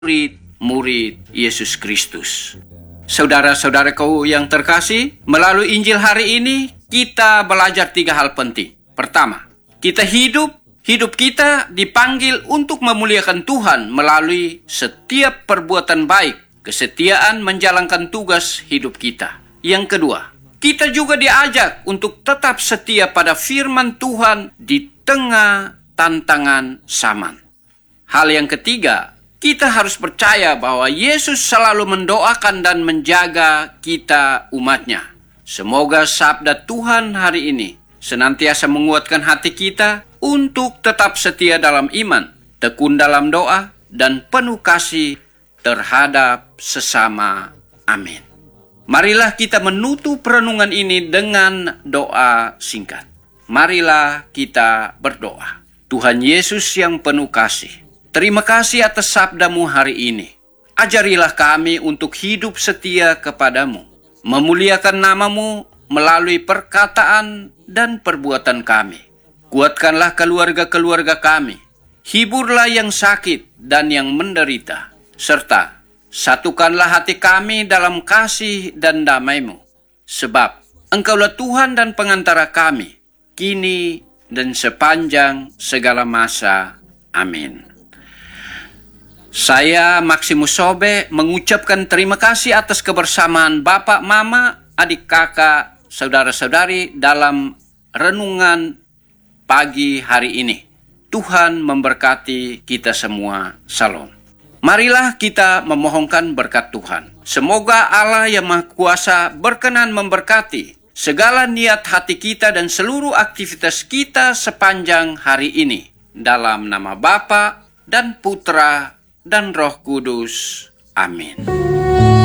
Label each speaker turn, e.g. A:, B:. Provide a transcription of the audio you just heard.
A: murid-murid Yesus Kristus. Saudara-saudaraku yang terkasih, melalui Injil hari ini kita belajar 3 hal penting. Pertama, kita hidup kita dipanggil untuk memuliakan Tuhan melalui setiap perbuatan baik, kesetiaan menjalankan tugas hidup kita. Yang kedua, kita juga diajak untuk tetap setia pada firman Tuhan di tengah tantangan zaman. Hal yang ketiga, kita harus percaya bahwa Yesus selalu mendoakan dan menjaga kita umatnya. Semoga sabda Tuhan hari ini senantiasa menguatkan hati kita untuk tetap setia dalam iman, tekun dalam doa, dan penuh kasih terhadap sesama. Amin. Marilah kita menutup renungan ini dengan doa singkat. Marilah kita berdoa. Tuhan Yesus yang penuh kasih, terima kasih atas sabdamu hari ini. Ajarilah kami untuk hidup setia kepadamu, memuliakan namamu melalui perkataan dan perbuatan kami. Kuatkanlah keluarga-keluarga kami, hiburlah yang sakit dan yang menderita, serta satukanlah hati kami dalam kasih dan damai-Mu. Sebab Engkaulah Tuhan dan pengantara kami, kini dan sepanjang segala masa. Amin. Saya Maximus Sobe mengucapkan terima kasih atas kebersamaan Bapak, Mama, adik, kakak, saudara-saudari dalam renungan pagi hari ini. Tuhan memberkati kita semua. Salam. Marilah kita memohonkan berkat Tuhan. Semoga Allah yang Maha Kuasa berkenan memberkati segala niat hati kita dan seluruh aktivitas kita sepanjang hari ini. Dalam nama Bapa dan Putra dan Roh Kudus. Amin.